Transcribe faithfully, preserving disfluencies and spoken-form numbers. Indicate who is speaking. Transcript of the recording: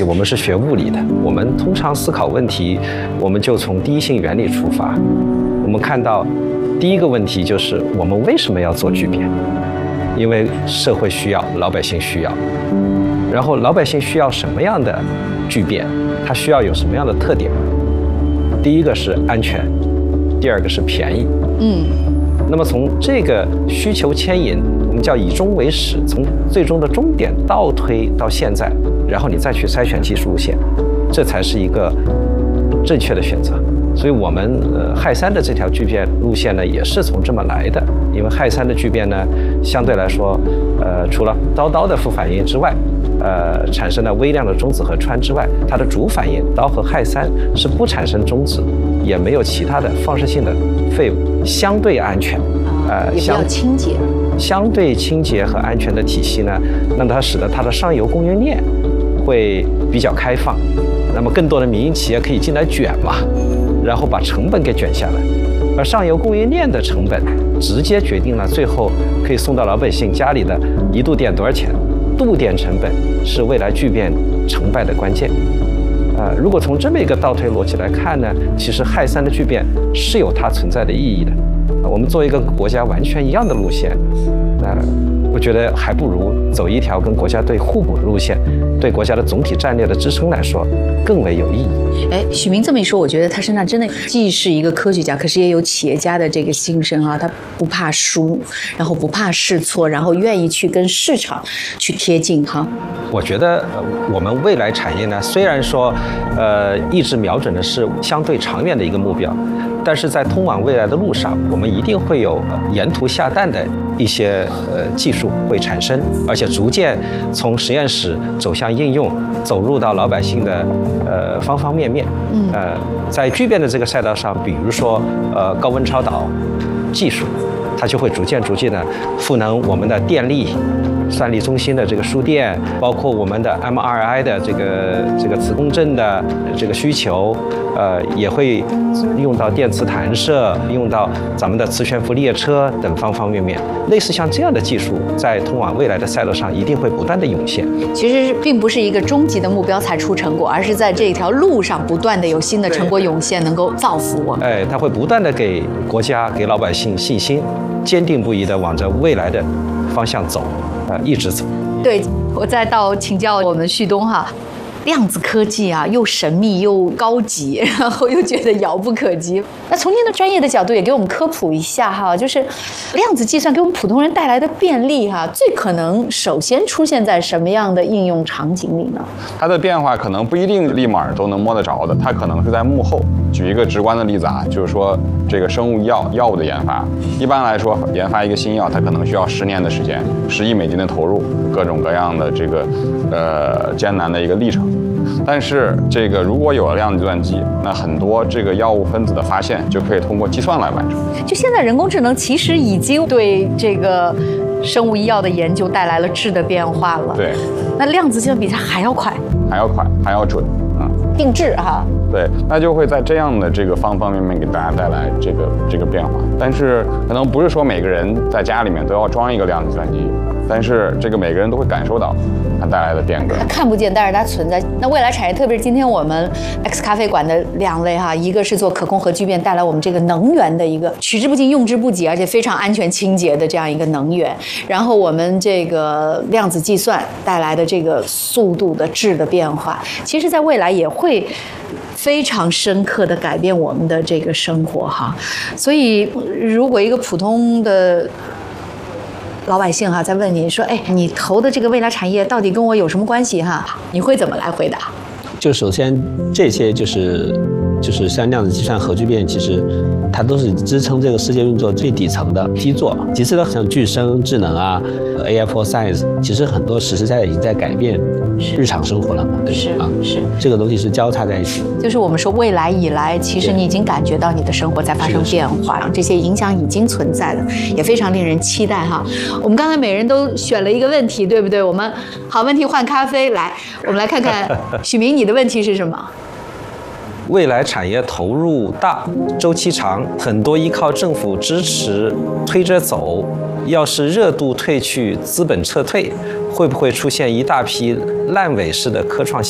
Speaker 1: 系，我们是学物理的，我们通常思考问题，我们就从第一性原理出发。我们看到第一个问题就是我们为什么要做巨变？因为社会需要，老百姓需要。然后老百姓需要什么样的巨变？它需要有什么样的特点？第一个是安全，第二个是便宜。嗯。那么从这个需求牵引，我们叫以终为始，从最终的终点倒推到现在，然后你再去筛选技术路线，这才是一个正确的选择。所以我们呃氦三的这条聚变路线呢，也是从这么来的。因为氦三的聚变呢，相对来说，呃，除了刀刀的副反应之外，呃，产生了微量的中子和氚之外，它的主反应刀和氦三是不产生中子，也没有其他的放射性的废物，相对安全，
Speaker 2: 呃，也比较清洁。
Speaker 1: 相对清洁和安全的体系呢，那么它使得它的上游供应链会比较开放，那么更多的民营企业可以进来卷嘛。然后把成本给卷下来，而上游供应链的成本直接决定了最后可以送到老百姓家里的一度电多少钱。度电成本是未来聚变成败的关键。呃，如果从这么一个倒推逻辑来看呢，其实氦三的聚变是有它存在的意义的。我们做一个国家完全一样的路线，那、呃、我觉得还不如走一条跟国家队互补的路线，对国家的总体战略的支撑来说更为有意义。
Speaker 2: 哎，许明这么一说，我觉得他身上真的既是一个科学家，可是也有企业家的这个心声啊。他不怕输，然后不怕试错，然后愿意去跟市场去贴近哈。
Speaker 1: 我觉得我们未来产业呢，虽然说，呃，一直瞄准的是相对长远的一个目标，但是在通往未来的路上，我们一定会有沿途下蛋的一些呃技术会产生，而且逐渐从实验室走向应用，走入到老百姓的呃方方面面。嗯，呃，在聚变的这个赛道上，比如说呃高温超导技术，它就会逐渐逐渐的赋能我们的电力。算力中心的这个输电，包括我们的 M R I 的这个这个磁共振的这个需求，呃，也会用到电磁弹射，用到咱们的磁悬浮列车等方方面面。类似像这样的技术，在通往未来的赛道上一定会不断的涌现。
Speaker 2: 其实并不是一个终极的目标才出成果，而是在这条路上不断的有新的成果涌现，能够造福我们。
Speaker 1: 哎，它会不断的给国家、给老百姓信心，坚定不移的往着未来的方向走。呃，一直走。
Speaker 2: 对，我再到请教我们旭东哈，量子科技啊，又神秘又高级，然后又觉得遥不可及。那从您的专业的角度也给我们科普一下哈，就是量子计算给我们普通人带来的便利哈，最可能首先出现在什么样的应用场景里呢？
Speaker 3: 它的变化可能不一定立马都能摸得着的，它可能是在幕后。举一个直观的例子啊，就是说这个生物药药物的研发，一般来说研发一个新药，它可能需要十年的时间，十亿美金的投入，各种各样的这个呃艰难的一个历程。但是这个如果有了量子计算机，那很多这个药物分子的发现就可以通过计算来完成。
Speaker 2: 就现在人工智能其实已经对这个生物医药的研究带来了质的变化了。
Speaker 3: 对，
Speaker 2: 那量子计算比它还要快，
Speaker 3: 还要快，还要准啊、嗯，
Speaker 2: 定制哈。
Speaker 3: 对，那就会在这样的这个方方面面给大家带来这个这个变化。但是可能不是说每个人在家里面都要装一个量子计算机，但是这个每个人都会感受到它带来的变革。
Speaker 2: 它看不见，但是它存在。那未来产业，特别是今天我们 X 咖啡馆的两位哈，一个是做可控核聚变带来我们这个能源的一个取之不尽、用之不竭，而且非常安全清洁的这样一个能源。然后我们这个量子计算带来的这个速度的质的变化，其实在未来也会非常深刻的改变我们的这个生活哈。所以如果一个普通的老百姓哈在问你说，哎，你投的这个未来产业到底跟我有什么关系哈？你会怎么来回答？
Speaker 4: 就首先这些就是就是像量子计算、核聚变，其实它都是支撑这个世界运作最底层的基座。其次呢，像具生智能啊、A I for Science， 其实很多实实在在已经在改变日常生活了嘛，对
Speaker 2: 是
Speaker 4: 啊，
Speaker 2: 是
Speaker 4: 这个东西是交叉在一起。
Speaker 2: 就是我们说未来以来，其实你已经感觉到你的生活在发生变化，这些影响已经存在了，也非常令人期待哈。我们刚才每人都选了一个问题，对不对？我们好问题换咖啡，来，我们来看看许明你的问题是什么？
Speaker 1: 未来产业投入大，周期长，很多依靠政府支持推着走。要是热度退去，资本撤退，会不会出现一大批烂尾式的科创